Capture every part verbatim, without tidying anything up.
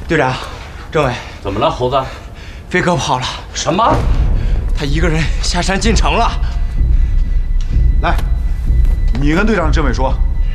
队长，政委， 怎么了，猴子？ 飞哥跑了。 什么？ 他一个人下山进城了。 来，你跟队长政委说。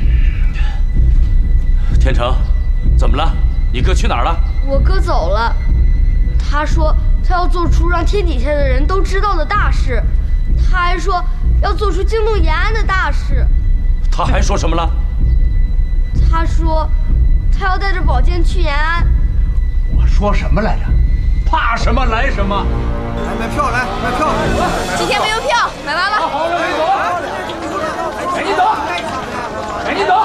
天成，怎么了？你哥去哪儿了？ 我哥走了，他说他要做出让天底下的人都知道的大事，他还说要做出惊动延安的大事。 他还说什么了？ 他说他要带着宝剑去延安。 我说什么来着？ 怕什么来什么。 来买票，来买票。 今天没有票，买完了。 好，赶紧走，赶紧走，赶紧走。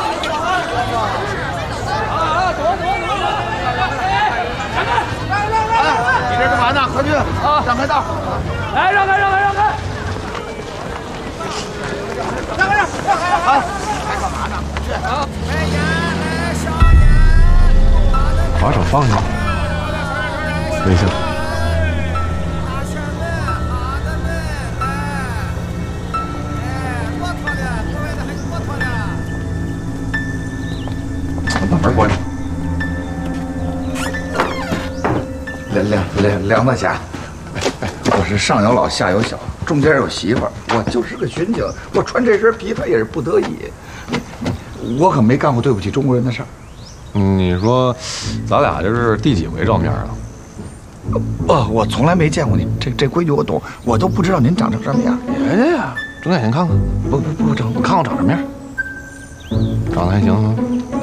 啊，走走走！让开！ 哎，你这干嘛呢？快去啊！让开道！ 来，让开，让开，让开！ 让开，让让开！啊！还干嘛呢？去啊！ 把手放下，微笑。 把门关上。两两两两大侠，哎哎，我是上有老下有小，中间有媳妇儿，我就是个巡警，我穿这身皮他也是不得已。我可没干过对不起中国人的事儿。 你说，咱俩这是第几回照面了？ 哦，我从来没见过您，这这规矩我懂，我都不知道您长成什么样。 哎呀，睁眼睛看看， 不不不睁， 你看我长什么样？长得还行啊。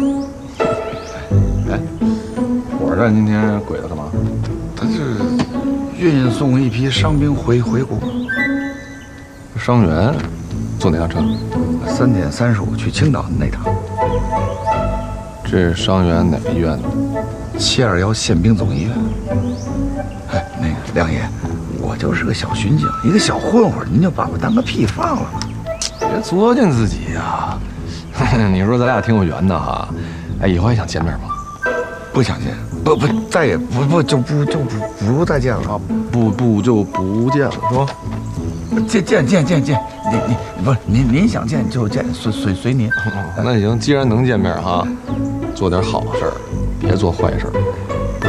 哎，火车今天鬼子干嘛？ 他是运送一批伤兵回回国。 伤员坐哪辆车？ 三点三十五去青岛的那趟。 这伤员哪个医院的？ 七二幺宪兵总医院。哎，那个亮爷，我就是个小巡警，一个小混混，您就把我当个屁放了吧？ 别作践自己呀！你说咱俩挺有缘的哈，哎，以后还想见面吗？ 不想见，不不，再也不不就不就不不再见了啊！ 不不就不见了是吧？ 见见见见见，您您不是您您想见就见，随随随您。 那行，既然能见面哈，做点好事儿，别做坏事儿。